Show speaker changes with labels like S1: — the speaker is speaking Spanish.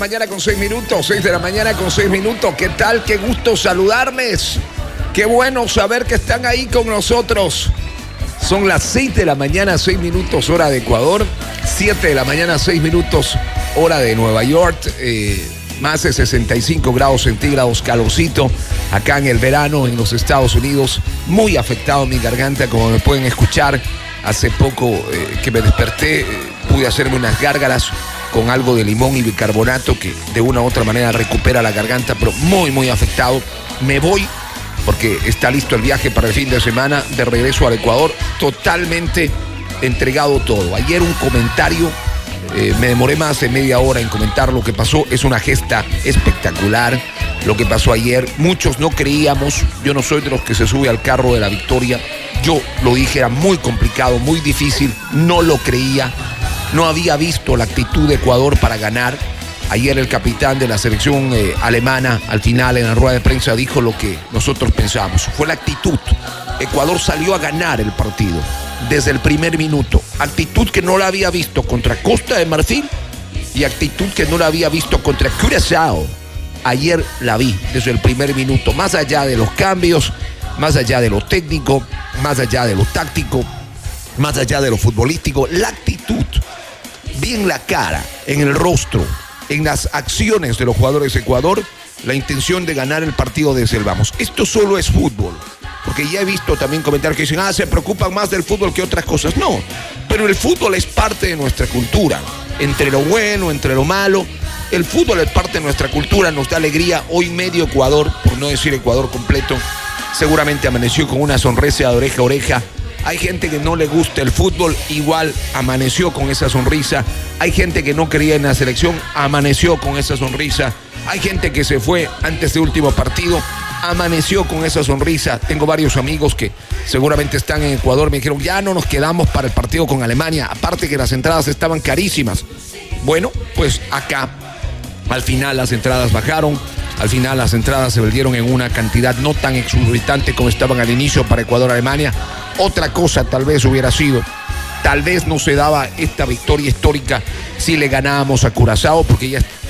S1: Mañana con 6 minutos, 6 de la mañana con 6 minutos. ¿Qué tal? Qué gusto saludarles. Qué bueno saber que están ahí con nosotros. Son las 6 de la mañana, 6 minutos, hora de Ecuador. 7 de la mañana, 6 minutos, hora de Nueva York. Más de 65 grados centígrados, calorcito. Acá en el verano, en los Estados Unidos. Muy afectado mi garganta, como me pueden escuchar. Hace poco que me desperté, pude hacerme unas gárgaras con algo de limón y bicarbonato que de una u otra manera recupera la garganta, pero muy afectado. Me voy porque está listo el viaje para el fin de semana de regreso al Ecuador, totalmente entregado todo. Ayer un comentario, me demoré más de media hora en comentar lo que pasó. Es una gesta espectacular lo que pasó ayer. Muchos no creíamos, yo no soy de los que se sube al carro de la victoria. Yo lo dije, era muy complicado, muy difícil, no lo creía. No había visto la actitud de Ecuador para ganar. Ayer el capitán de la selección alemana, al final en la rueda de prensa, dijo lo que nosotros pensábamos. Fue la actitud. Ecuador salió a ganar el partido desde el primer minuto. Actitud que no la había visto contra Costa de Marfil y actitud que no la había visto contra Curazao. Ayer la vi desde el primer minuto. Más allá de los cambios, más allá de lo técnico, más allá de lo táctico, más allá de lo futbolístico, la actitud. Vi en la cara, en el rostro, en las acciones de los jugadores de Ecuador, la intención de ganar el partido desde el vamos. Esto solo es fútbol, porque ya he visto también comentarios que dicen, se preocupan más del fútbol que otras cosas. No, pero el fútbol es parte de nuestra cultura, entre lo bueno, entre lo malo. El fútbol es parte de nuestra cultura, nos da alegría. Hoy medio Ecuador, por no decir Ecuador completo, seguramente amaneció con una sonrisa de oreja a oreja. Hay gente que no le gusta el fútbol, igual amaneció con esa sonrisa. Hay gente que no creía en la selección, amaneció con esa sonrisa. Hay gente que se fue antes del último partido, amaneció con esa sonrisa. Tengo varios amigos que seguramente están en Ecuador, me dijeron, ya no nos quedamos para el partido con Alemania, aparte que las entradas estaban carísimas. Bueno, pues acá, al final las entradas bajaron. Al final las entradas se vendieron en una cantidad no tan exorbitante como estaban al inicio para Ecuador-Alemania. Otra cosa tal vez hubiera sido, tal vez no se daba esta victoria histórica si le ganábamos a Curazao, porque ya